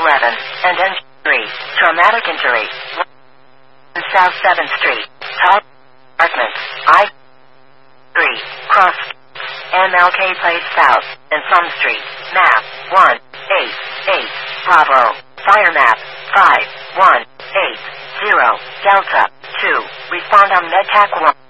11, and N Street, traumatic injury. South 7th Street, Tall Apartment, I-3, Cross, MLK Place South, and Sun Street, map, 188, Bravo, fire map, 5180, Delta, 2, respond on MedTac 1.